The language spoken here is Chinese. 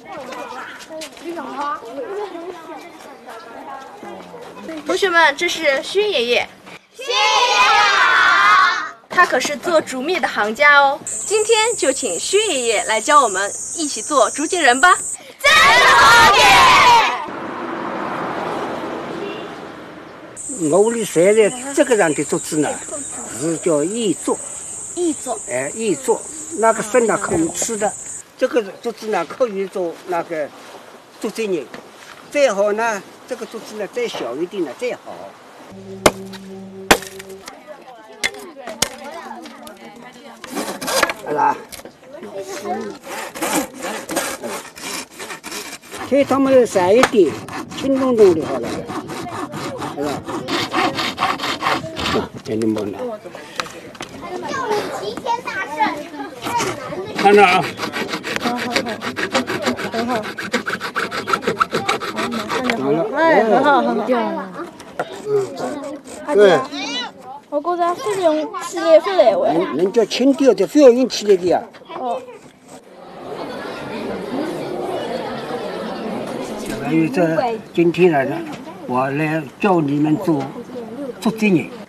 同学们，这是薛爷爷。 薛爷爷好。 他可是做竹篾的行家哦。今天就请薛爷爷来教我们一起做竹节人吧。 真好耶！ 我屋里现在这个样的竹子呢，是叫艺作。 艺作。 艺作，那个生呢可以吃的，这个竹子呢可以做那个竹节人。再好呢，这个竹子呢再小一点呢再好。好啦，给它们散一点，轻咚咚的好了，是吧？给你们了。 叫你齐天大圣， 看着啊。 好了。哎，很好，很好。 对。 我觉着非常起来非来回。 人家轻调的，不要用起来的呀。 哦。 还有这今天来了，我来教你们做竹节人。